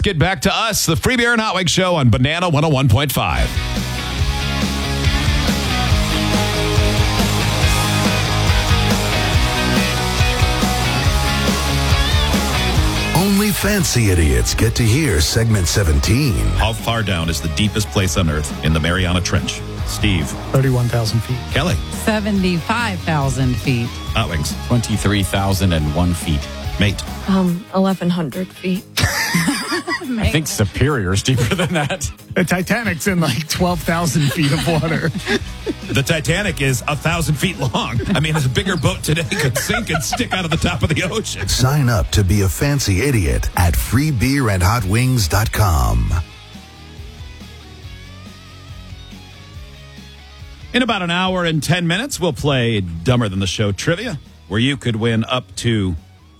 let's get back to us, the Free Beer and Hot Wings Show on Banana 101.5. Only fancy idiots get to hear segment 17. How far down is the deepest place on Earth in the Mariana Trench? Steve. 31,000 feet. Kelly. 75,000 feet. Hot Wings. 23,001 feet. Mate. 1,100 feet. I think Superior is deeper than that. The Titanic's in like 12,000 feet of water. The Titanic is 1,000 feet long. I mean, a bigger boat today could sink and stick out of the top of the ocean. Sign up to be a fancy idiot at freebeerandhotwings.com. In about an hour and 10 minutes, we'll play Dumber Than the Show trivia, where you could win up to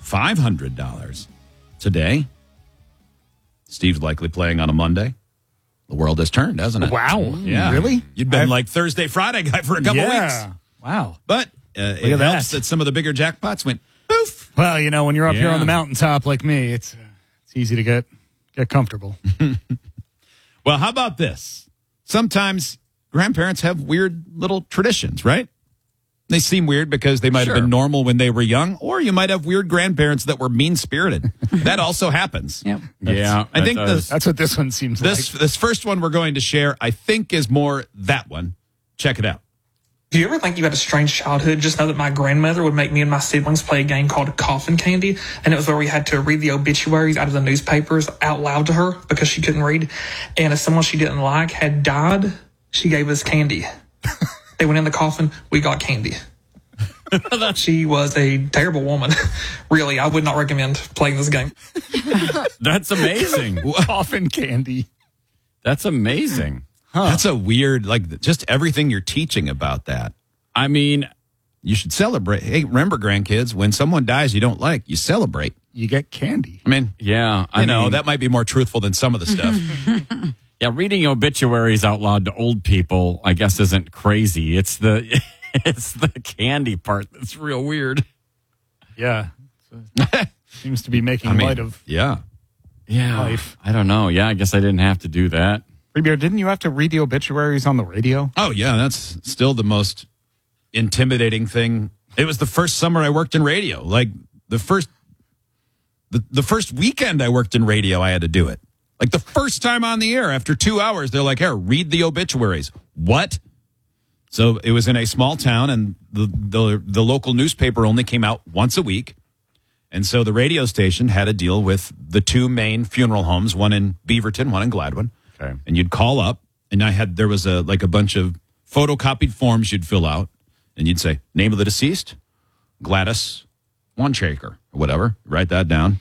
$500 today. Steve's likely playing on a Monday. The world has turned, hasn't it? Wow. Yeah. Really? You'd been like Thursday, Friday guy for a couple weeks. Wow. But it helps that some of the bigger jackpots went poof. Well, you know, when you're up here on the mountaintop like me, it's easy to get comfortable. Well, how about this? Sometimes grandparents have weird little traditions, right? They seem weird because they might have been normal when they were young, or you might have weird grandparents that were mean-spirited. That also happens. Yep. I think that's what this one seems like. This first one we're going to share, I think, is more that one. Check it out. Do you ever think you had a strange childhood? Just know that my grandmother would make me and my siblings play a game called Coffin Candy, and it was where we had to read the obituaries out of the newspapers out loud to her because she couldn't read. And if someone she didn't like had died, she gave us candy. They went in the coffin, we got candy. She was a terrible woman. Really, I would not recommend playing this game. That's amazing. Coffin candy. That's amazing. Huh. That's a weird, just everything you're teaching about that. I mean, you should celebrate. Hey, remember, grandkids, when someone dies you don't like, you celebrate. You get candy. I mean, yeah. I know that might be more truthful than some of the stuff. Yeah, reading obituaries out loud to old people, I guess, isn't crazy. It's the candy part that's real weird. Yeah. Seems to be making light of life. I don't know. Yeah, I guess I didn't have to do that. Free Beer, didn't you have to read the obituaries on the radio? Oh, yeah. That's still the most intimidating thing. It was the first summer I worked in radio. Like, the first weekend I worked in radio, I had to do it. Like, the first time on the air, after 2 hours, they're like, here, read the obituaries. What? So it was in a small town, and the local newspaper only came out once a week. And so the radio station had to deal with the two main funeral homes, one in Beaverton, one in Gladwin. Okay. And you'd call up, and there was a bunch of photocopied forms you'd fill out, and you'd say, name of the deceased, Gladys Wanshaker, or whatever. Write that down.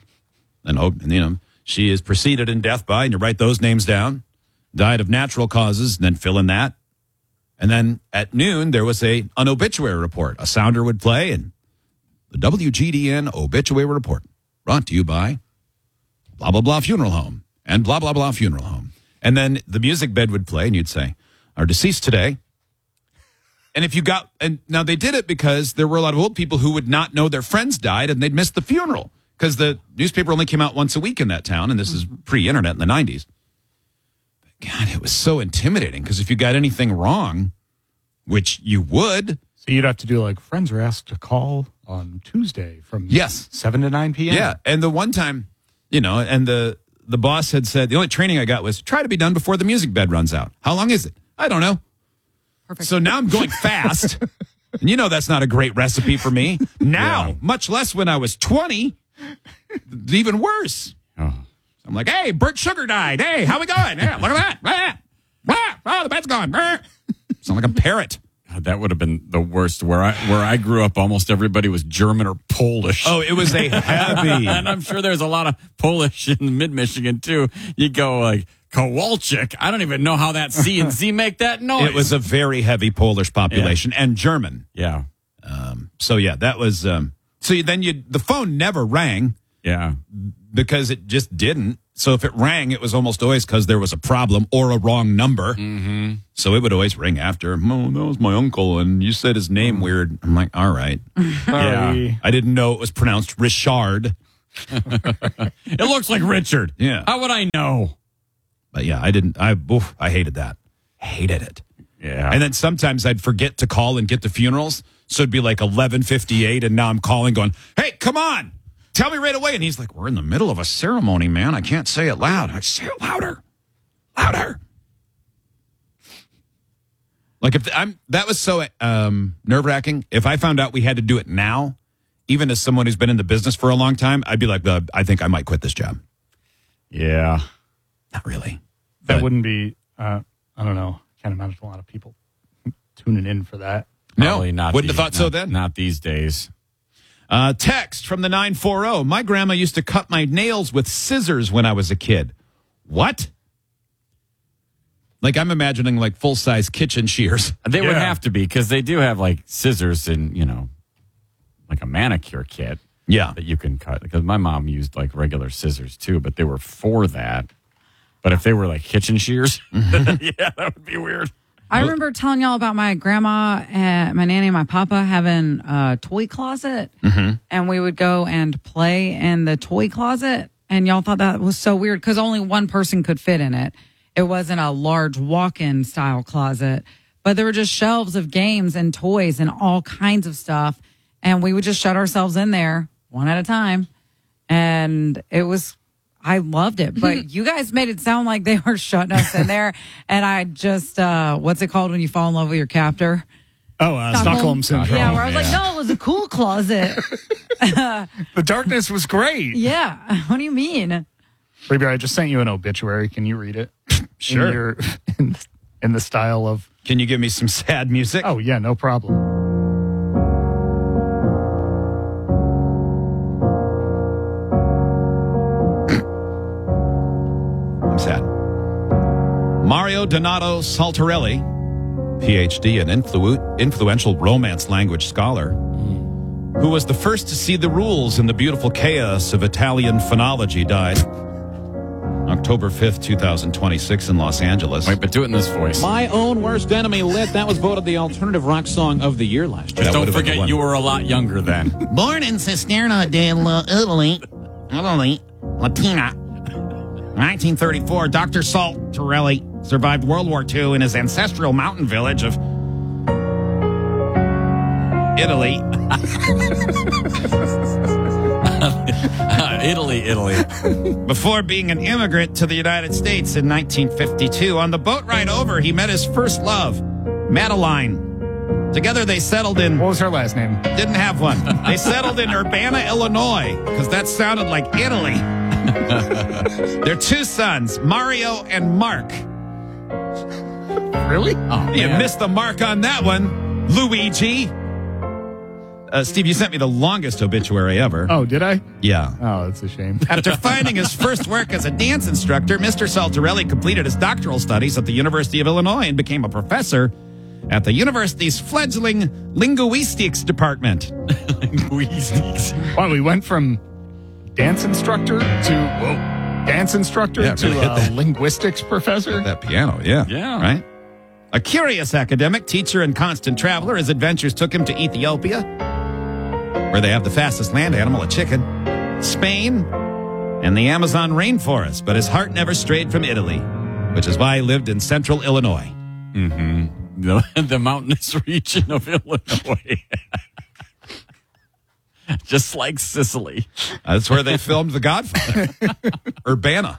And she is preceded in death by, and you write those names down. Died of natural causes, and then fill in that. And then at noon, there was an obituary report. A sounder would play, and the WGDN obituary report brought to you by blah, blah, blah funeral home and blah, blah, blah funeral home. And then the music bed would play, and you'd say, our deceased today. And now they did it because there were a lot of old people who would not know their friends died, and they'd miss the funeral because the newspaper only came out once a week in that town, and this is pre-internet in the 90s. God, it was so intimidating because if you got anything wrong, which you would. So you'd have to do friends are asked to call on Tuesday from 7 to 9 p.m. Yeah. And the one time, and the boss had said, the only training I got was try to be done before the music bed runs out. How long is it? I don't know. Perfect. So now I'm going fast. And that's not a great recipe for me. Now, much less when I was 20, even worse. Oh. I'm like, hey, Bert Sugar died. Hey, how we going? Yeah, look at that. Oh, the bed's gone. Sound like a parrot. God, that would have been the worst. Where I grew up, almost everybody was German or Polish. Oh, it was a heavy. And I'm sure there's a lot of Polish in mid-Michigan, too. You go like, Kowalczyk. I don't even know how that C and Z make that noise. It was a very heavy Polish population and German. Yeah. That was... so then the phone never rang. Yeah. Because it just didn't. So if it rang, it was almost always because there was a problem or a wrong number. Mm-hmm. So it would always ring after. Oh, that was my uncle, and you said his name weird. I'm like, all right. Sorry. Yeah. I didn't know it was pronounced Richard. It looks like Richard. Yeah. How would I know? But yeah, I hated that. Hated it. Yeah. And then sometimes I'd forget to call and get the funerals. So it'd be like 11:58, and now I'm calling going, hey, come on. Tell me right away. And he's like, we're in the middle of a ceremony, man. I can't say it loud. I say it louder. Louder. Like that was so nerve-wracking. If I found out we had to do it now, even as someone who's been in the business for a long time, I'd be like, I think I might quit this job. Yeah. Not really. That But- wouldn't be, I don't know. Can't imagine a lot of people tuning in for that. Probably not. Wouldn't have thought so then. Not these days. Text from the 940. My grandma used to cut my nails with scissors when I was a kid. What? Like, I'm imagining like full-size kitchen shears. They would Yeah. have to be because they do have like scissors and, like a manicure kit Yeah. that you can cut. Because my mom used like regular scissors too, but they were for that. But if they were like kitchen shears, yeah, that would be weird. I remember telling y'all about my grandma and my nanny and my papa having a toy closet. And we would go and play in the toy closet. And y'all thought that was so weird because only one person could fit in it. It wasn't a large walk-in style closet, but there were just shelves of games and toys and all kinds of stuff. And we would just shut ourselves in there one at a time. And I loved it, but you guys made it sound like they were shutting us in there. And I just, what's it called when you fall in love with your captor? Oh, Stockholm Syndrome. Yeah, where I was like, no, it was a cool closet. The darkness was great. Yeah. What do you mean? Baby, I just sent you an obituary. Can you read it? Sure. In the style of... Can you give me some sad music? Oh, yeah, no problem. I'm sad. Mario Donato Saltarelli, PhD and influential Romance language scholar, who was the first to see the rules in the beautiful chaos of Italian phonology, died October 5th, 2026 in Los Angeles. Wait, but do it in this voice. My Own Worst Enemy Lit. That was voted the alternative rock song of the year last year. That Don't would've been the forget one. you were a lot younger then. Born in Cisterna Italy, Latina. 1934, Dr. Saltarelli survived World War II in his ancestral mountain village of Italy. Italy. Before being an immigrant to the United States in 1952. On the boat ride over, he met his first love, Madeline. Together they settled in... What was her last name? Didn't have one. They settled in Urbana, Illinois, because that sounded like Italy. Their two sons, Mario and Mark. Really? Oh, You man. missed the mark on that one, Luigi. Steve, you sent me the longest obituary ever. Oh, did I? Yeah. Oh, that's a shame. After finding his first work as a dance instructor, Mr. Saltarelli completed his doctoral studies at the University of Illinois and became a professor at the university's fledgling linguistics department. Wow, we went from dance instructor Yeah, really hit that. linguistics professor. That piano, yeah. Yeah. Right? A curious academic, teacher, and constant traveler, his adventures took him to Ethiopia, where they have the fastest land animal, a chicken, Spain, and the Amazon rainforest. But his heart never strayed from Italy, which is why he lived in central Illinois. The mountainous region of Illinois. Just like Sicily. That's where they filmed The Godfather. Urbana.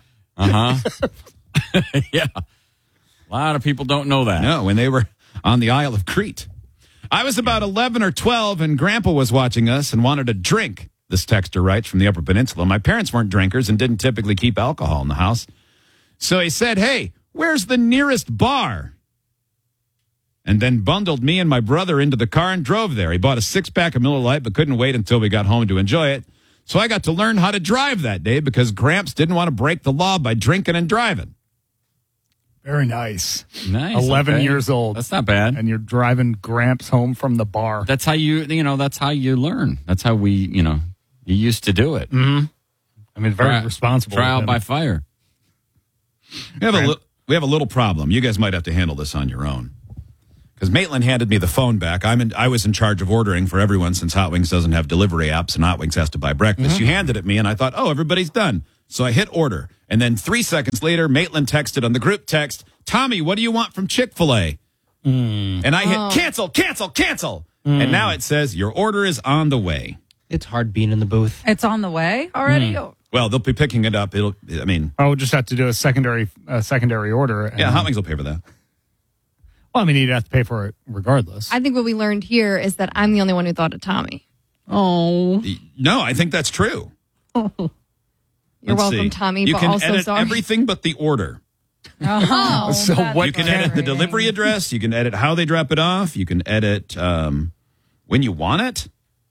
Yeah. A lot of people don't know that. No, when they were on the Isle of Crete. I was about 11 or 12, and Grandpa was watching us and wanted a drink, this texter writes from the Upper Peninsula. My parents weren't drinkers and didn't typically keep alcohol in the house. So he said, hey, where's the nearest bar? And then bundled me and my brother into the car and drove there. He bought a six-pack of Miller Lite, but couldn't wait until we got home to enjoy it. So I got to learn how to drive that day because Gramps didn't want to break the law by drinking and driving. Very nice. Nice. 11 okay. year old. That's not bad. And you're driving Gramps home from the bar. That's how that's how you learn. That's how we, you used to do it. I mean, very responsible. Trial of him. by fire. We have a little problem. You guys might have to handle this on your own. Because Maitland handed me the phone back. I was in charge of ordering for everyone since Hot Wings doesn't have delivery apps and Hot Wings has to buy breakfast. You handed it me, and I thought, oh, everybody's done. So I hit order. And then 3 seconds later, Maitland texted on the group text, Tommy, what do you want from Chick-fil-A? And I hit cancel, cancel, cancel. And now it says your order is on the way. It's hard being in the booth. It's on the way already? Well, they'll be picking it up. We'll just have to do a secondary order. Yeah, Hot Wings will pay for that. Well, I mean, you'd have to pay for it regardless. I think what we learned here is that I'm the only one who thought of Tommy. Oh. No, I think that's true. You're welcome, Tommy. You but can also edit sorry. everything but the order. So what You can edit the delivery address. You can edit how they drop it off. You can edit when you want it.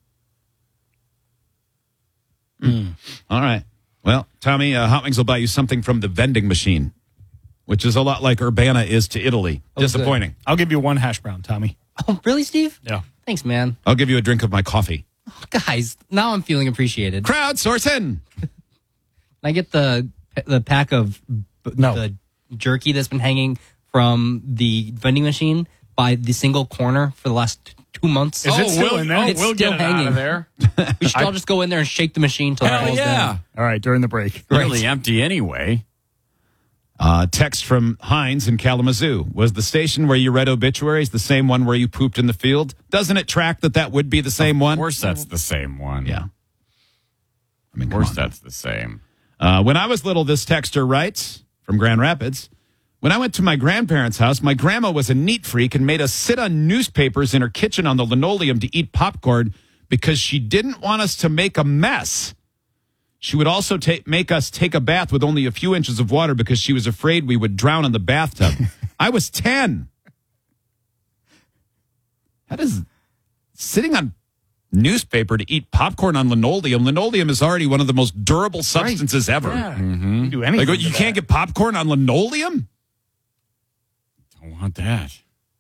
All right. Well, Tommy, Hot Wings will buy you something from the vending machine, which is a lot like Urbana is to Italy. Disappointing. I'll give you one hash brown, Tommy. Oh, really, Steve? Yeah. Thanks, man. I'll give you a drink of my coffee. Oh, guys, now I'm feeling appreciated. Crowdsourcing. Can I get the pack of the jerky that's been hanging from the vending machine by the single corner for the last 2 months? Is it still in there? It's we'll still get it hanging. out of there. We should all just go in there and shake the machine till it Hell falls yeah. down. All right, during the break. Really empty anyway. Text from Hines in Kalamazoo. Was the station where you read obituaries the same one where you pooped in the field? Doesn't it track that would be the same one? Of course that's the same one. Yeah. I mean, Of course that's the same. When I was little, this texter writes from Grand Rapids, when I went to my grandparents' house, my grandma was a neat freak and made us sit on newspapers in her kitchen on the linoleum to eat popcorn because she didn't want us to make a mess. She would also make us take a bath with only a few inches of water because she was afraid we would drown in the bathtub. I was 10. How does sitting on newspaper to eat popcorn on linoleum? Linoleum is already one of the most durable substances ever. Yeah. You do anything. Like, you can't get popcorn on linoleum? Don't want that.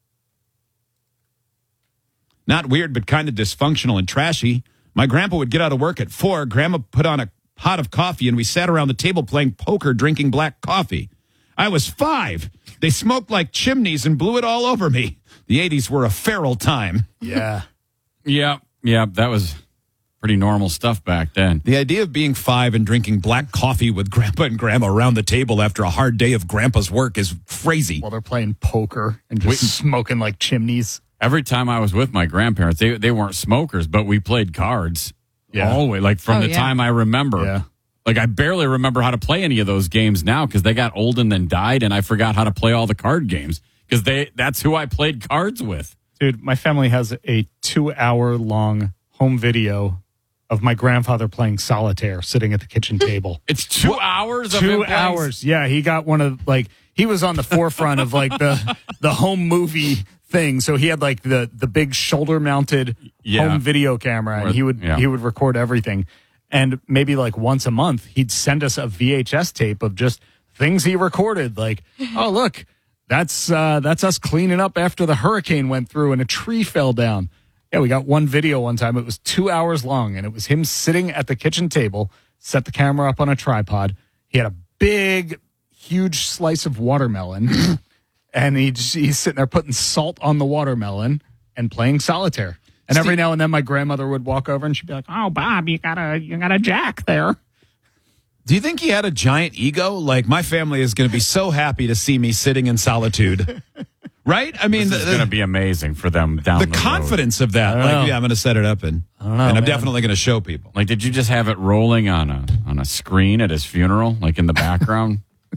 Not weird, but kind of dysfunctional and trashy. My grandpa would get out of work at 4. Grandma put on a pot of coffee, and we sat around the table playing poker, drinking black coffee. I was 5. They smoked like chimneys and blew it all over me. The 80s were a feral time. Yeah. Yeah, that was pretty normal stuff back then. The idea of being 5 and drinking black coffee with grandpa and grandma around the table after a hard day of grandpa's work is crazy. While they're playing poker and just smoking like chimneys. Every time I was with my grandparents, they weren't smokers, but we played cards. Yeah. All the way, like from the time I remember. Yeah. Like I barely remember how to play any of those games now because they got old and then died, and I forgot how to play all the card games because that's who I played cards with. Dude, my family has a 2-hour-long home video of my grandfather playing solitaire sitting at the kitchen table. It's 2 hours of 2 hours. Yeah, he got one of he was on the forefront of the home movie thing. So he had like the big shoulder mounted home video camera, and he would record everything. And maybe like once a month he'd send us a VHS tape of just things he recorded. Like, oh look, that's us cleaning up after the hurricane went through and a tree fell down. Yeah, we got one video one time. It was 2 hours long, and it was him sitting at the kitchen table, set the camera up on a tripod. He had a big, huge slice of watermelon, and he's sitting there putting salt on the watermelon and playing solitaire. And every now and then, my grandmother would walk over, and she'd be like, "Oh, Bob, you got a jack there." Do you think he had a giant ego? Like, my family is going to be so happy to see me sitting in solitude. Right? I mean, it's going to be amazing for them down the road. confidence of that. Like, yeah, I'm going to set it up and I'm definitely going to show people. Like, did you just have it rolling on a screen at his funeral, like in the background?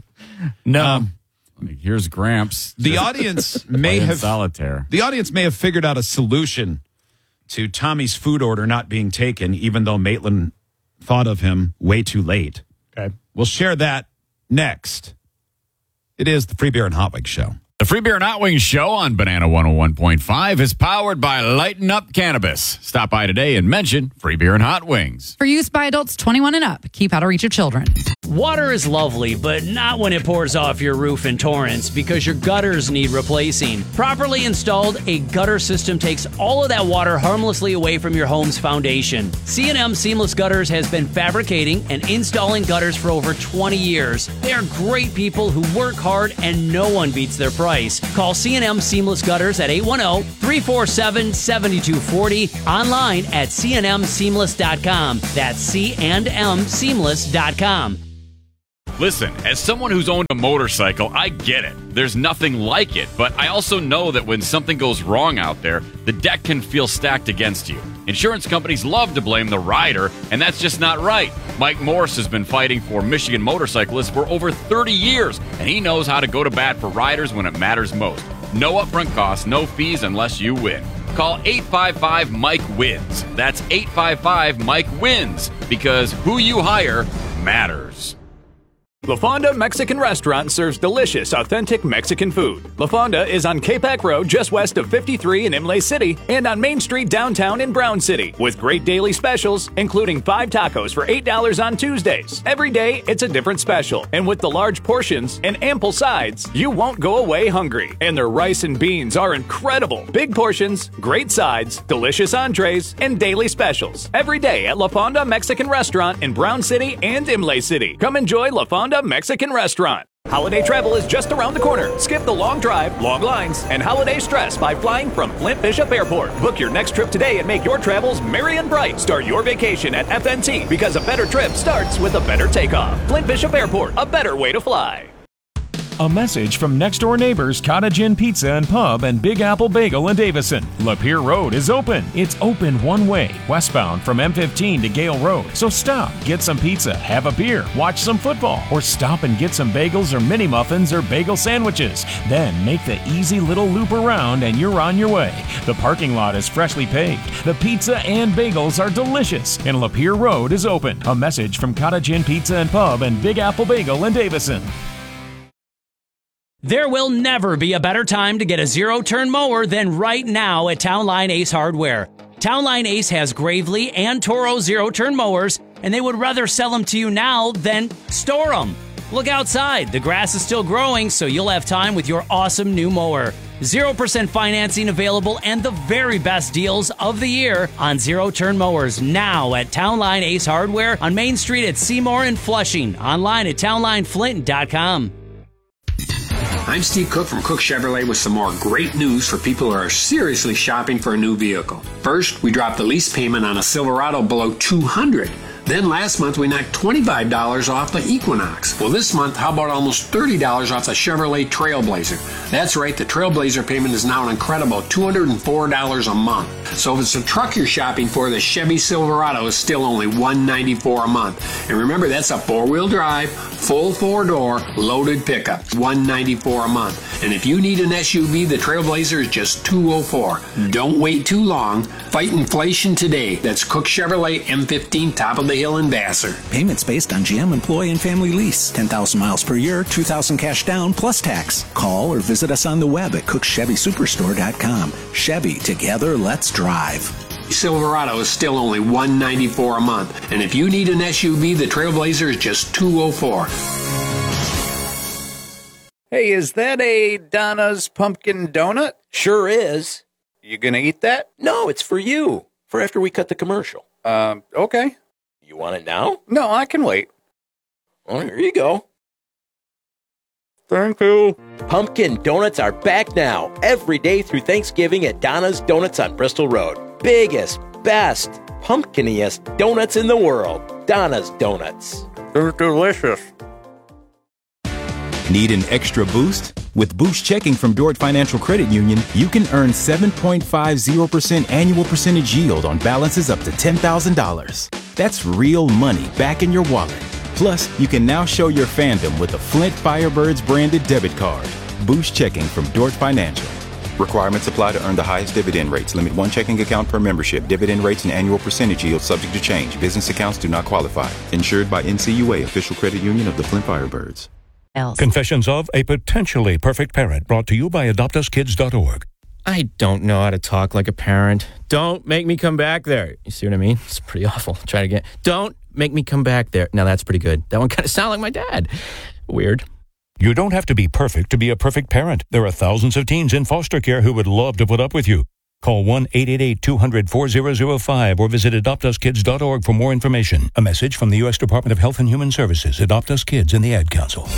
No. Like, here's Gramps. The audience may have solitaire. The audience may have figured out a solution to Tommy's food order not being taken, even though Maitland thought of him way too late. Okay. We'll share that next. It is the Free Beer and Hot Wings Show. The Free Beer and Hot Wings Show on Banana 101.5 is powered by Lighten Up Cannabis. Stop by today and mention Free Beer and Hot Wings. For use by adults 21 and up. Keep out of reach of children. Water is lovely, but not when it pours off your roof in torrents because your gutters need replacing. Properly installed, a gutter system takes all of that water harmlessly away from your home's foundation. C&M Seamless Gutters has been fabricating and installing gutters for over 20 years. They are great people who work hard and no one beats their price. price. Call C&M Seamless Gutters at 810-347-7240. Online at cnmseamless.com. That's cnmseamless.com. Listen, as someone who's owned a motorcycle, I get it. There's nothing like it, but I also know that when something goes wrong out there, the deck can feel stacked against you. Insurance companies love to blame the rider, and that's just not right. Mike Morse has been fighting for Michigan motorcyclists for over 30 years, and he knows how to go to bat for riders when it matters most. No upfront costs, no fees unless you win. Call 855-MIKE-WINS. That's 855-MIKE-WINS, because who you hire matters. La Fonda Mexican Restaurant serves delicious, authentic Mexican food. La Fonda is on Capac Road, just west of 53 in Imlay City, and on Main Street downtown in Brown City, with great daily specials, including 5 tacos for $8 on Tuesdays. Every day, it's a different special, and with the large portions and ample sides, you won't go away hungry. And their rice and beans are incredible. Big portions, great sides, delicious entrees, and daily specials. Every day at La Fonda Mexican Restaurant in Brown City and Imlay City. Come enjoy La Fonda Mexican Restaurant. Holiday travel is just around the corner. Skip the long drive, long lines, and holiday stress by flying from Flint Bishop Airport. Book your next trip today and make your travels merry and bright. Start your vacation at FNT because a better trip starts with a better takeoff. Flint Bishop Airport, a better way to fly. A message from next door neighbors Cottage Inn Pizza and Pub and Big Apple Bagel in Davison. Lapeer Road is open. It's open one way, westbound from M15 to Gale Road. So stop, get some pizza, have a beer, watch some football, or stop and get some bagels or mini muffins or bagel sandwiches. Then make the easy little loop around and you're on your way. The parking lot is freshly paved. The pizza and bagels are delicious, and Lapeer Road is open. A message from Cottage Inn Pizza and Pub and Big Apple Bagel in Davison. There will never be a better time to get a zero-turn mower than right now at Town Line Ace Hardware. Town Line Ace has Gravely and Toro zero-turn mowers, and they would rather sell them to you now than store them. Look outside. The grass is still growing, so you'll have time with your awesome new mower. 0% financing available and the very best deals of the year on zero-turn mowers now at Town Line Ace Hardware on Main Street at Seymour and Flushing. Online at townlineflint.com. I'm Steve Cook from Cook Chevrolet with some more great news for people who are seriously shopping for a new vehicle. First, we dropped the lease payment on a Silverado below $200. Then last month, we knocked $25 off the Equinox. Well, this month, how about almost $30 off the Chevrolet Trailblazer? That's right, the Trailblazer payment is now an incredible $204 a month. So if it's a truck you're shopping for, the Chevy Silverado is still only $194 a month. And remember, that's a four-wheel drive, full four-door, loaded pickup, $194 a month. And if you need an SUV, the Trailblazer is just $204. Don't wait too long. Fight inflation today. That's Cook Chevrolet M15 top of the hill in Vassar. Payments based on GM employee and family lease. 10,000 miles per year, $2,000 cash down plus tax. Call or visit us on the web at cookchevysuperstore.com. Chevy, together, let's drive. Silverado is still only $194 a month. And if you need an SUV, the Trailblazer is just $204. Hey, is that a Donna's Pumpkin Donut? Sure is. You gonna eat that? No, it's for you. For after we cut the commercial. Okay. You want it now? No, I can wait. Well, here you go. Thank you. Pumpkin donuts are back now, every day through Thanksgiving at Donna's Donuts on Bristol Road. Biggest, best, pumpkiniest donuts in the world. Donna's Donuts. They're delicious. Need an extra boost? With Boost Checking from Dort Financial Credit Union, you can earn 7.50% annual percentage yield on balances up to $10,000. That's real money back in your wallet. Plus, you can now show your fandom with a Flint Firebirds branded debit card. Boost Checking from Dort Financial. Requirements apply to earn the highest dividend rates. Limit one checking account per membership. Dividend rates and annual percentage yield subject to change. Business accounts do not qualify. Insured by NCUA, official credit union of the Flint Firebirds. Confessions of a Potentially Perfect Parent, brought to you by AdoptUsKids.org. I don't know how to talk like a parent. Don't make me come back there. You see what I mean? It's pretty awful. Try it again. Don't make me come back there. Now that's pretty good. That one kind of sounded like my dad. Weird. You don't have to be perfect to be a perfect parent. There are thousands of teens in foster care who would love to put up with you. Call 1-888-200-4005 or visit AdoptUsKids.org for more information. A message from the U.S. Department of Health and Human Services, Adopt Us Kids, and the Ad Council.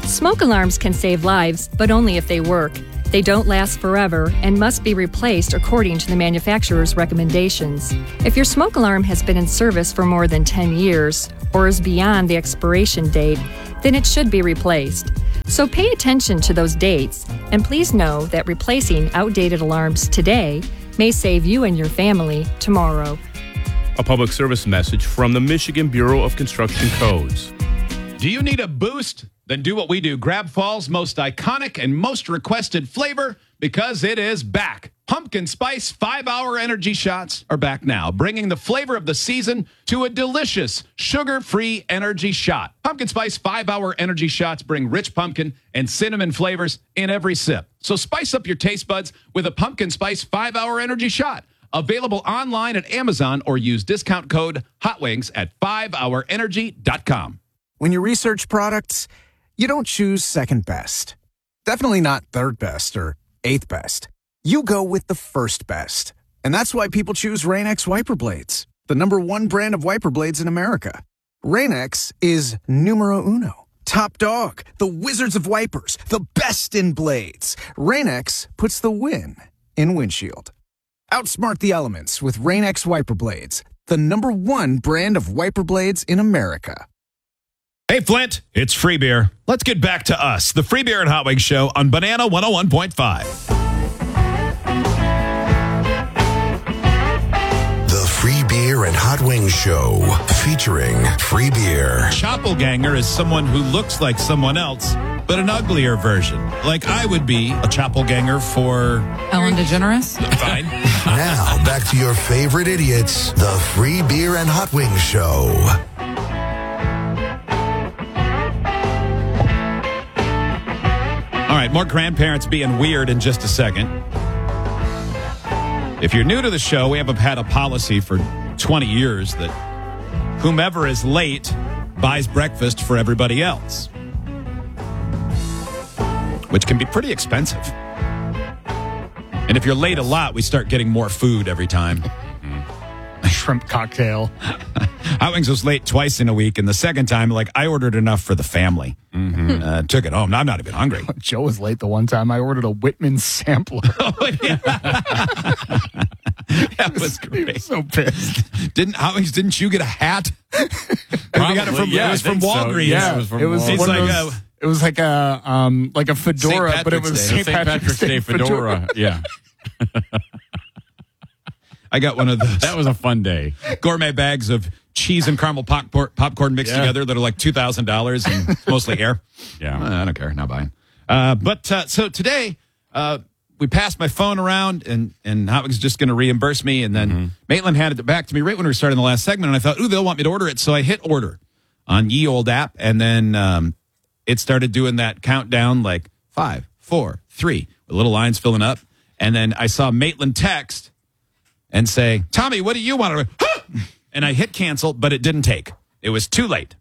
Smoke alarms can save lives, but only if they work. They don't last forever and must be replaced according to the manufacturer's recommendations. If your smoke alarm has been in service for more than 10 years or is beyond the expiration date, then it should be replaced. So pay attention to those dates, and please know that replacing outdated alarms today may save you and your family tomorrow. A public service message from the Michigan Bureau of Construction Codes. Do you need a boost? Then do what we do. Grab fall's most iconic and most requested flavor, because it is back. Pumpkin Spice 5-Hour Energy Shots are back now, bringing the flavor of the season to a delicious, sugar-free energy shot. Pumpkin Spice 5-Hour Energy Shots bring rich pumpkin and cinnamon flavors in every sip. So spice up your taste buds with a Pumpkin Spice 5-Hour Energy Shot. Available online at Amazon, or use discount code HOTWINGS at 5hourenergy.com. When you research products, you don't choose second best. Definitely not third best or eighth best. You go with the first best. And that's why people choose Rain-X wiper blades, the #1 brand of wiper blades in America. Rain-X is numero uno. Top dog, the wizards of wipers, the best in blades. Rain-X puts the win in windshield. Outsmart the elements with Rain-X wiper blades, the #1 brand of wiper blades in America. Hey, Flint, it's Free Beer. Let's get back to us, the Free Beer and Hot Wings Show on Banana 101.5. The Free Beer and Hot Wings Show, featuring Free Beer. Choppelganger is someone who looks like someone else, but an uglier version. Like I would be a choppelganger for Ellen DeGeneres. Fine. Now, back to your favorite idiots, the Free Beer and Hot Wings Show. All right, more grandparents being weird in just a second. If you're new to the show, we have had a policy for 20 years that whomever is late buys breakfast for everybody else, which can be pretty expensive. And if you're late a lot, we start getting more food every time. Shrimp cocktail. Hot Wings was late twice in a week, and the second time, I ordered enough for the family. Took it home. I'm not even hungry. Joe was late the one time I ordered a Whitman sampler. Oh, yeah. That was great. He was so pissed. Hot Wings, didn't you get a hat? Probably, got it from, it was from Walgreens. So. Yeah, it was from Walgreens. It was like a fedora, but it was St. Patrick's Day fedora. Yeah. I got one of those. That was a fun day. Gourmet bags of cheese and caramel popcorn mixed together that are like $2,000 and it's mostly air. Yeah. I don't care. Not buying. So today, we passed my phone around and Hot Wings is just going to reimburse me. And then Maitland handed it back to me right when we were starting the last segment. And I thought, they'll want me to order it. So I hit order on Ye Old app. And then it started doing that countdown, like 5, 4, 3, with little lines filling up. And then I saw Maitland text and say, Tommy, what do you want to do? And I hit cancel, but it didn't take. It was too late.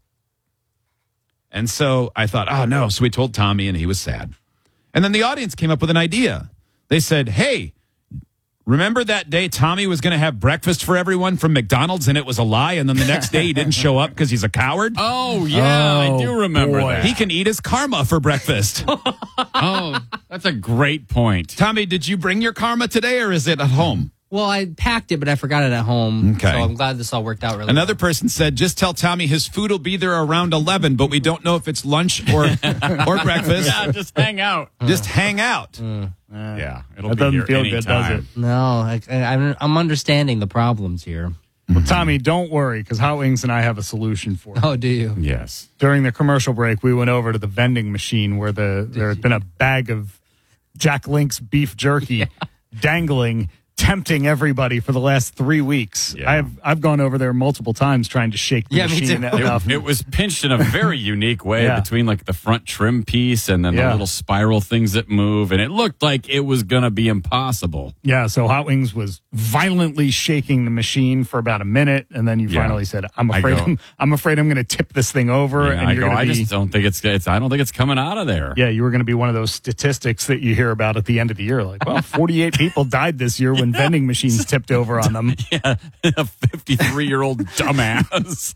And so I thought, oh, no. So we told Tommy, and he was sad. And then the audience came up with an idea. They said, hey, remember that day Tommy was going to have breakfast for everyone from McDonald's, and it was a lie, and then the next day he didn't show up because he's a coward? Oh, yeah, I do remember that. He can eat his karma for breakfast. Oh, that's a great point. Tommy, did you bring your karma today, or is it at home? Well, I packed it, but I forgot it at home. Okay. So I'm glad this all worked out really Another person said, just tell Tommy his food will be there around 11, but we don't know if it's lunch or breakfast. Yeah, just hang out. Just hang out. Yeah, it'll that be doesn't here feel anytime. good, does it? No, I'm understanding the problems here. Well, Tommy, don't worry, because Hot Wings and I have a solution for it. Oh, do you? Yes. During the commercial break, we went over to the vending machine where there had been a bag of Jack Link's beef jerky dangling, tempting everybody for the last 3 weeks. Yeah. I've gone over there multiple times trying to shake the machine enough. It was pinched in a very unique way between like the front trim piece and then the little spiral things that move, and it looked like it was going to be impossible. Yeah, so Hot Wings was violently shaking the machine for about a minute, and then you finally said, I'm afraid I'm going to tip this thing over. Yeah, and I just don't think I don't think it's coming out of there. Yeah, you were going to be one of those statistics that you hear about at the end of the year. Like, well, 48 people died this year when vending machines tipped over on them. Yeah, a 53-year-old dumbass.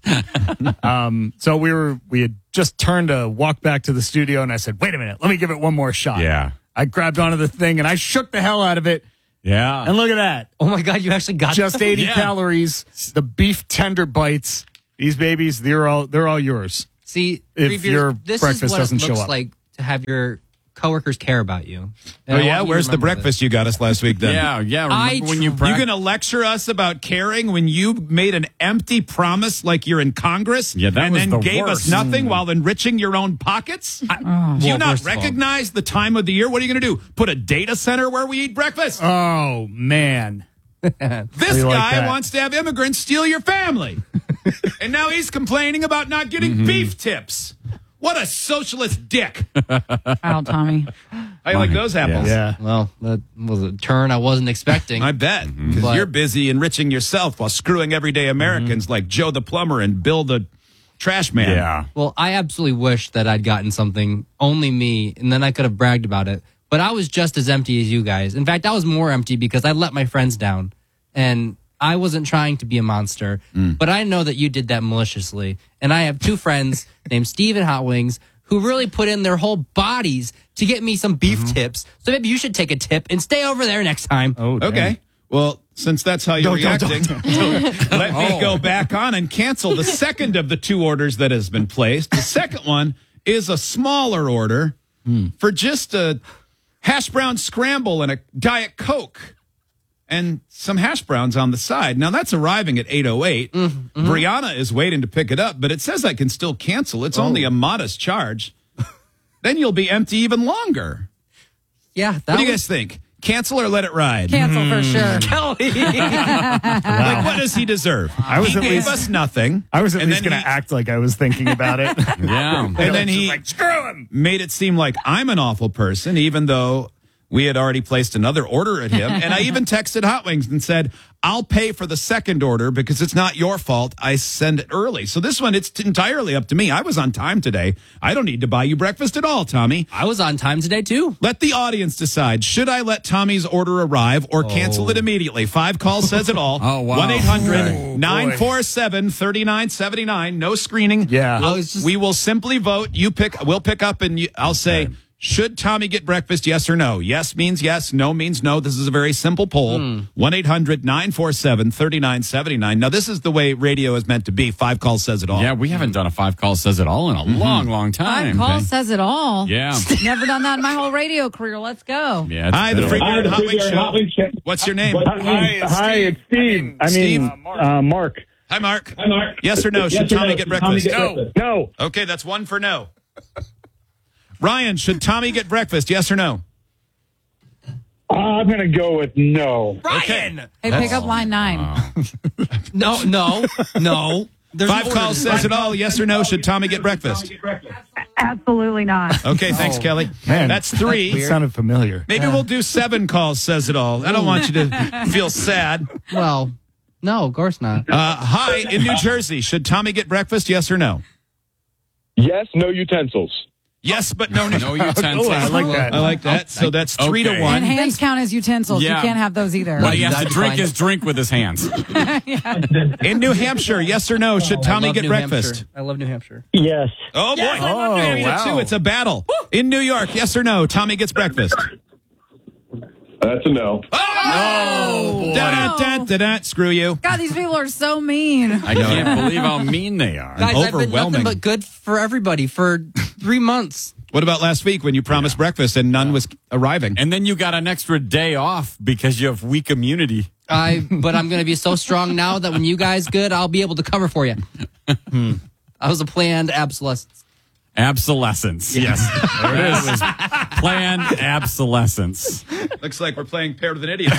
So we had just turned to walk back to the studio, and I said, "Wait a minute, let me give it one more shot." Yeah. I grabbed onto the thing and I shook the hell out of it. Yeah. And look at that. Oh my God, you actually got just 80 calories. The beef tender bites. These babies, they're all yours. See, if your this breakfast is what doesn't it show looks up. like to have your coworkers care about you. And Oh, I yeah? want you to Where's the remember breakfast you got us last week then? Yeah. Remember when You're going to lecture us about caring when you made an empty promise like you're in Congress Yeah, that and was then the gave worst. us nothing while enriching your own pockets? Do you Well, not first of all- recognize the time of the year? What are you going to do? Put a data center where we eat breakfast? Oh, man. This you like guy that? wants to have immigrants steal your family. And now he's complaining about not getting beef tips. What a socialist dick. Wow, Tommy. How you like those apples? Yeah. Well, that was a turn I wasn't expecting. I bet. Because But- you're busy enriching yourself while screwing everyday Americans like Joe the plumber and Bill the trash man. Yeah. Well, I absolutely wish that I'd gotten something, only me, and then I could have bragged about it. But I was just as empty as you guys. In fact, I was more empty because I let my friends down. And I wasn't trying to be a monster. But I know that you did that maliciously. And I have two friends named Steve and Hot Wings who really put in their whole bodies to get me some beef tips. So maybe you should take a tip and stay over there next time. Oh, damn. Okay. Well, since that's how you're reacting, let me go back on and cancel the second of the two orders that has been placed. The second one is a smaller order for just a hash brown scramble and a Diet Coke and some hash browns on the side. Now, that's arriving at 8:08. Brianna is waiting to pick it up, but it says I can still cancel. It's only a modest charge. Then you'll be empty even longer. Yeah. What do you guys think? Cancel or let it ride? Cancel for sure. Kelly. Like, what does he deserve? He gave us nothing. I was at and least then going to act like I was thinking about it. Yeah. And then he screw him. made it seem like I'm an awful person, even though we had already placed another order at him. And I even texted Hot Wings and said, I'll pay for the second order because it's not your fault. I send it early. So this one, it's entirely up to me. I was on time today. I don't need to buy you breakfast at all, Tommy. I was on time today, too. Let the audience decide. Should I let Tommy's order arrive or cancel it immediately? 5 calls says it all. Oh, wow. 1-800-947-3979. No screening. Yeah. We will simply vote. We'll pick up and I'll say, should Tommy get breakfast? Yes or no? Yes means yes. No means no. This is a very simple poll. 1-800-947-3979. Now, this is the way radio is meant to be. 5 calls says it all. Yeah, we haven't done a 5 call says it all in a long, long time. 5 calls says it all. Yeah. Never done that in my whole radio career. Let's go. Yeah. Hi, the Free Beer and Hot Wings Show. What's your name? Hi, it's Steve. Mark. Hi, Mark. Yes or no? Should Tommy get breakfast? No. Okay, that's 1 for no. Ryan, should Tommy get breakfast? Yes or no? I'm going to go with no. Ryan! Hey, pick up line 9. No. There's 5 calls says it all. Yes or no? Should Tommy get breakfast? Absolutely not. Okay, thanks, Kelly. Man, that's 3. It sounded familiar. Maybe we'll do 7 calls says it all. I don't want you to feel sad. Well, no, of course not. Hi, in New Jersey, should Tommy get breakfast? Yes or no? Yes, no utensils. Yes, but no utensils. Oh, I like that. I like that. So that's 3 to 1. And hands count as utensils. Yeah. You can't have those either. Well, he has to drink his drink with his hands. In New Hampshire, yes or no? Should Tommy get breakfast? I love New Hampshire. Yes. Oh, boy. Yes, I love New Hampshire. Two. It's a battle. In New York, yes or no? Tommy gets breakfast. That's a no. Oh, da-da-da-da-da. Screw you. God, these people are so mean. I can't believe how mean they are. Guys, I've been Overwhelming. nothing but good for everybody for 3 months. What about last week when you promised breakfast and none was arriving? And then you got an extra day off because you have weak immunity. But I'm going to be so strong now that when you guys good, I'll be able to cover for you. That was a planned obsolescence. Obsolescence. Yes. There it is. Planned obsolescence. Looks like we're playing Paired with an Idiot.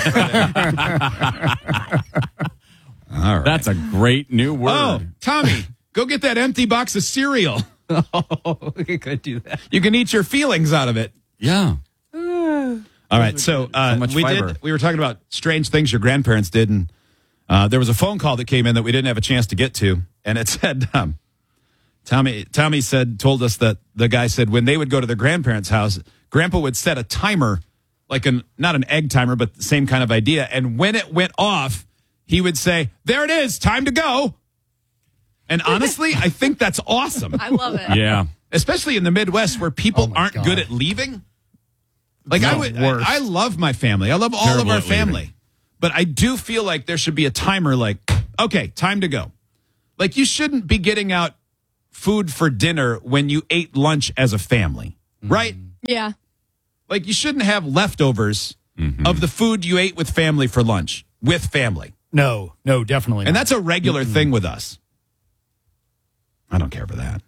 All right. That's a great new word. Oh, Tommy, go get that empty box of cereal. Oh, we could do that. You can eat your feelings out of it. Yeah. All right, so much we fiber. we were talking about strange things your grandparents did, and there was a phone call that came in that we didn't have a chance to get to, and it said Tommy told us that the guy said when they would go to their grandparents' house, Grandpa would set a timer like not an egg timer, but the same kind of idea. And when it went off, he would say, "There it is, time to go." And honestly, I think that's awesome. I love it. Yeah. Especially in the Midwest where people aren't good at leaving. Like I love my family. I love all of our family. But I do feel like there should be a timer like, okay, time to go. Like you shouldn't be getting out food for dinner when you ate lunch as a family, right? Yeah. Like you shouldn't have leftovers of the food you ate with family for lunch with family. No, definitely not. And that's a regular thing with us. I don't care for that.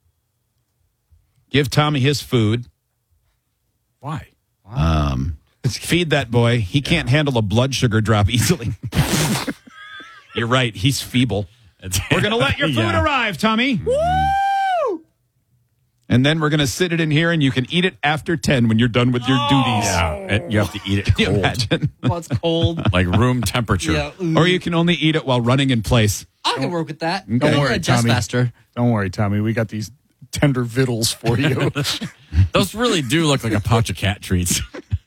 Give Tommy his food. Why? Feed that boy. He can't handle a blood sugar drop easily. You're right. He's feeble. We're going to let your food arrive, Tommy. Woo! And then we're going to sit it in here, and you can eat it after 10 when you're done with your duties. Yeah, and you have to eat it cold. Can you imagine? Well, it's cold. Like room temperature. Yeah. Or you can only eat it while running in place. I can work with that. Don't worry, Tommy. Faster. Don't worry, Tommy. We got these tender vittles for you. Those really do look like a pouch of cat treats.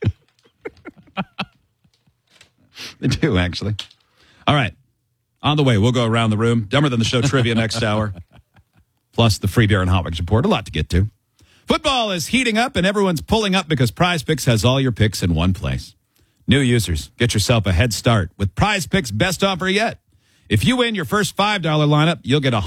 They do, actually. All right. On the way, we'll go around the room. Dumber Than the Show trivia next hour. Plus the free beer and hot wings report. A lot to get to. Football is heating up, and everyone's pulling up because Prize Picks has all your picks in one place. New users, get yourself a head start with Prize Picks' best offer yet. If you win your first $5 lineup, you'll get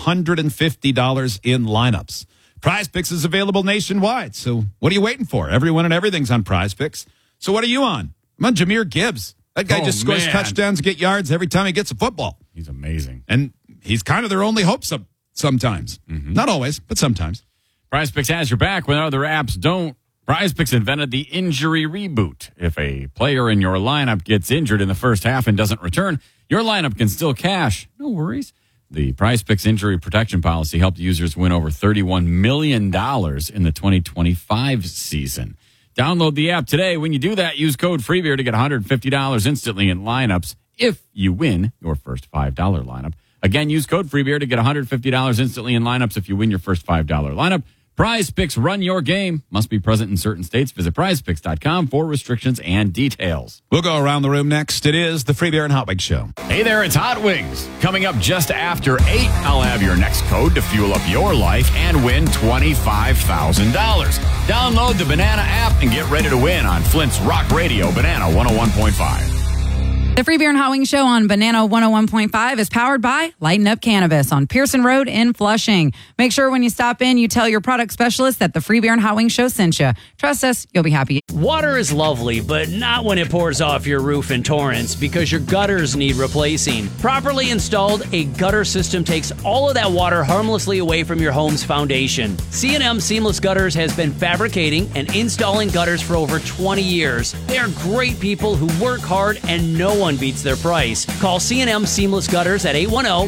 $150 in lineups. Prize Picks is available nationwide, so what are you waiting for? Everyone and everything's on Prize Picks. So what are you on? I'm on Jahmyr Gibbs. That guy just scores touchdowns, get yards every time he gets a football. He's amazing. And he's kind of their only hope sometimes. Not always, but sometimes. Prize Picks has your back when other apps don't. Prize Picks invented the injury reboot. If a player in your lineup gets injured in the first half and doesn't return, your lineup can still cash. No worries. The Prize Picks injury protection policy helped users win over $31 million in the 2025 season. Download the app today. When you do that, use code FREEBEER to get $150 instantly in lineups if you win your first $5 lineup. Again, use code FREEBEER to get $150 instantly in lineups if you win your first $5 lineup. Prize Picks, run your game. Must be present in certain states. Visit prizepicks.com for restrictions and details. We'll go around the room next. It is the Free Beer and Hot Wings Show. Hey there, it's Hot Wings. Coming up just after 8, I'll have your next code to fuel up your life and win $25,000. Download the Banana app and get ready to win on Flint's Rock Radio, Banana 101.5. The Free Beer and Hot Wings Show on Banana 101.5 is powered by Lighten Up Cannabis on Pearson Road in Flushing. Make sure when you stop in, you tell your product specialist that the Free Beer and Hot Wings Show sent you. Trust us, you'll be happy. Water is lovely, but not when it pours off your roof in torrents because your gutters need replacing. Properly installed, a gutter system takes all of that water harmlessly away from your home's foundation. C&M Seamless Gutters has been fabricating and installing gutters for over 20 years. They are great people who work hard and no one beats their price. Call C&M Seamless Gutters at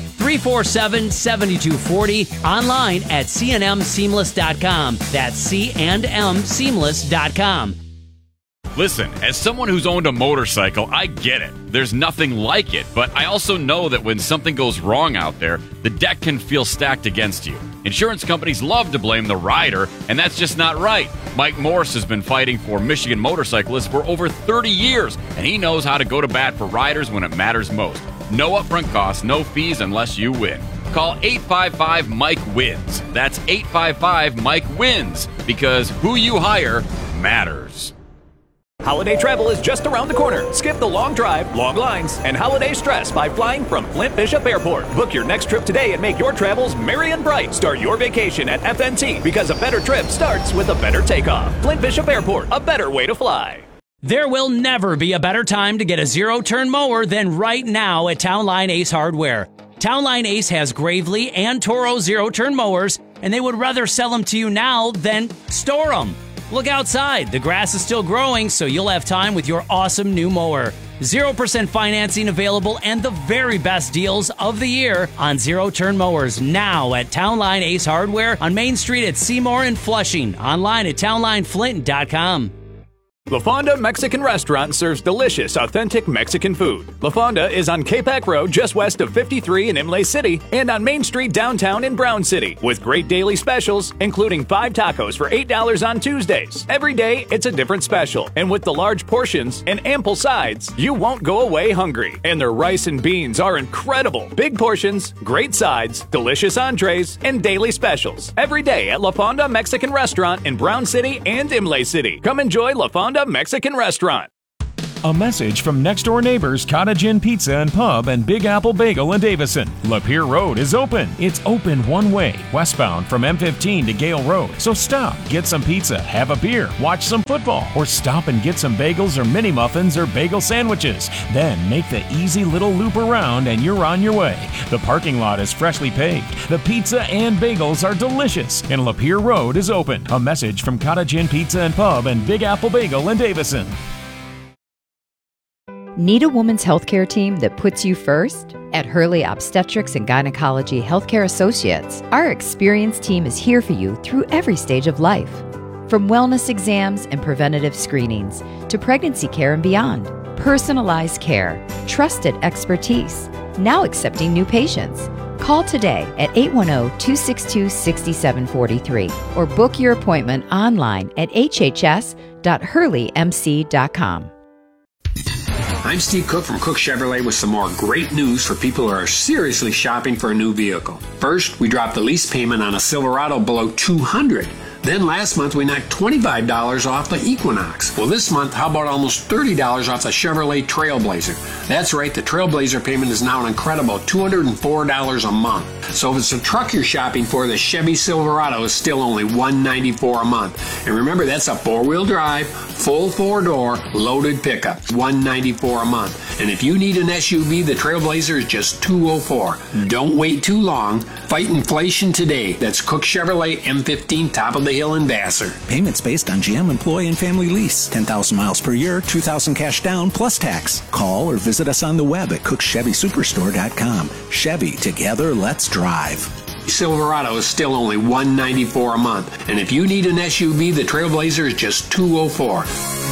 810-347-7240. Online at cnmseamless.com. That's cnmseamless.com. Listen, as someone who's owned a motorcycle, I get it. There's nothing like it, but I also know that when something goes wrong out there, the deck can feel stacked against you. Insurance companies love to blame the rider, and that's just not right. Mike Morse has been fighting for Michigan motorcyclists for over 30 years, and he knows how to go to bat for riders when it matters most. No upfront costs, no fees unless you win. Call 855-MIKE-WINS. That's 855-MIKE-WINS, because who you hire matters. Holiday travel is just around the corner. Skip the long drive, long lines, and holiday stress by flying from Flint Bishop Airport. Book your next trip today and make your travels merry and bright. Start your vacation at FNT because a better trip starts with a better takeoff. Flint Bishop Airport, a better way to fly. There will never be a better time to get a zero-turn mower than right now at Town Line Ace Hardware. Town Line Ace has Gravely and Toro zero-turn mowers, and they would rather sell them to you now than store them. Look outside. The grass is still growing, so you'll have time with your awesome new mower. 0% financing available and the very best deals of the year on zero-turn mowers now at Town Line Ace Hardware on Main Street at Seymour and Flushing. Online at townlineflint.com. La Fonda Mexican Restaurant serves delicious, authentic Mexican food. La Fonda is on Capac Road, just west of 53 in Imlay City, and on Main Street downtown in Brown City, with great daily specials, including 5 tacos for $8 on Tuesdays. Every day, it's a different special, and with the large portions and ample sides, you won't go away hungry. And their rice and beans are incredible. Big portions, great sides, delicious entrees, and daily specials. Every day at La Fonda Mexican Restaurant in Brown City and Imlay City. Come enjoy La Fonda Mexican Restaurant. A message from next door neighbors Cottage Inn Pizza and Pub and Big Apple Bagel in Davison. Lapeer Road is open. It's open one way, westbound from M15 to Gale Road. So stop, get some pizza, have a beer, watch some football, or stop and get some bagels or mini muffins or bagel sandwiches. Then make the easy little loop around and you're on your way. The parking lot is freshly paved. The pizza and bagels are delicious, and Lapeer Road is open. A message from Cottage Inn Pizza and Pub and Big Apple Bagel in Davison. Need a woman's healthcare team that puts you first? At Hurley Obstetrics and Gynecology Healthcare Associates, our experienced team is here for you through every stage of life. From wellness exams and preventative screenings to pregnancy care and beyond, personalized care, trusted expertise, now accepting new patients. Call today at 810-262-6743 or book your appointment online at hhs.hurleymc.com. I'm Steve Cook from Cook Chevrolet with some more great news for people who are seriously shopping for a new vehicle. First, we dropped the lease payment on a Silverado below $200. Then last month, we knocked $25 off the Equinox. Well, this month, how about almost $30 off the Chevrolet Trailblazer? That's right, the Trailblazer payment is now an incredible $204 a month. So if it's a truck you're shopping for, the Chevy Silverado is still only $194 a month. And remember, that's a four-wheel drive, full four-door, loaded pickup, $194 a month. And if you need an SUV, the Trailblazer is just $204. Don't wait too long. Fight inflation today. That's Cook Chevrolet M15 top of the hill in Vassar. Payments based on GM employee and family lease. 10,000 miles per year, 2,000 cash down plus tax. Call or visit us on the web at cookchevysuperstore.com. Chevy, together, let's drive. Silverado is still only $194 a month. And if you need an SUV, the Trailblazer is just $204.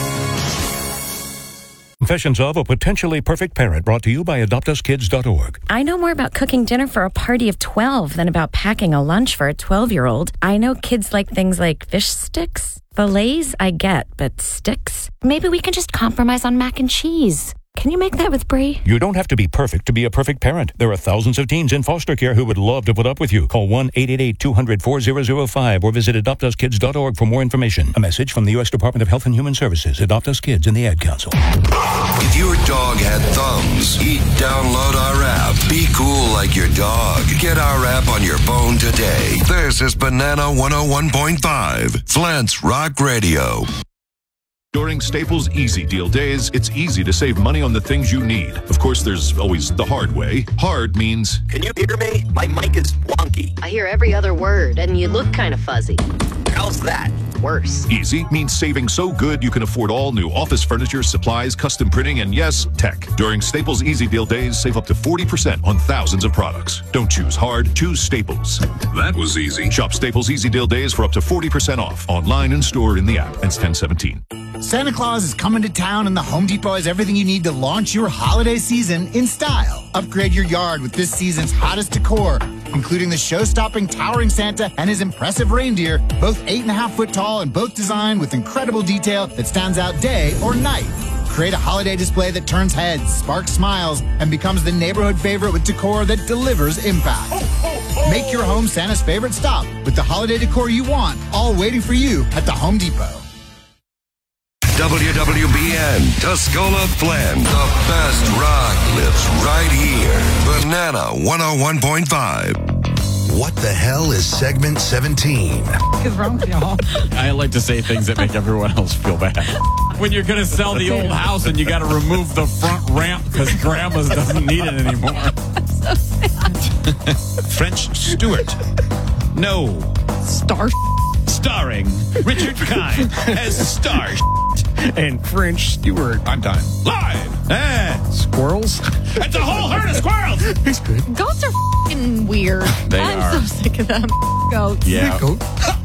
Confessions of a Potentially Perfect Parent, brought to you by AdoptUsKids.org. I know more about cooking dinner for a party of 12 than about packing a lunch for a 12-year-old. I know kids like things like fish sticks. Fillets, I get, but sticks? Maybe we can just compromise on mac and cheese. Can you make that with Brie? You don't have to be perfect to be a perfect parent. There are thousands of teens in foster care who would love to put up with you. Call 1-888-200-4005 or visit AdoptUsKids.org for more information. A message from the U.S. Department of Health and Human Services, Adopt Us Kids, and the Ad Council. If your dog had thumbs, he'd download our app. Be cool like your dog. Get our app on your phone today. This is Banana 101.5, Flint's Rock Radio. During Staples Easy Deal Days, it's easy to save money on the things you need. Of course, there's always the hard way. Hard means... Can you hear me? My mic is wonky. I hear every other word, and you look kind of fuzzy. How's that? Worse. Easy means saving so good you can afford all new office furniture, supplies, custom printing, and yes, tech. During Staples Easy Deal Days, save up to 40% on thousands of products. Don't choose hard, choose Staples. That was easy. Shop Staples Easy Deal Days for up to 40% off. Online and store in the app. Ends 10/17. Santa Claus is coming to town, and the Home Depot has everything you need to launch your holiday season in style. Upgrade your yard with this season's hottest decor, including the show-stopping towering Santa and his impressive reindeer, both 8.5-foot tall and both designed with incredible detail that stands out day or night. Create a holiday display that turns heads, sparks smiles, and becomes the neighborhood favorite with decor that delivers impact. Make your home Santa's favorite stop with the holiday decor you want, all waiting for you at the Home Depot. WWBN, Tuscola Flint. The best rock lives right here. Banana 101.5. What the hell is segment 17? What's wrong with y'all? I like to say things that make everyone else feel bad. When you're going to sell the old house and you got to remove the front ramp because Grandma's doesn't need it anymore. So sad. French Stewart. No. Starring Richard Kind as Star and French Stewart. I'm done. Live and squirrels. It's a whole herd of squirrels. It's good. Goats are f***ing weird. They I'm are. so sick of them goats. Yeah. Goat.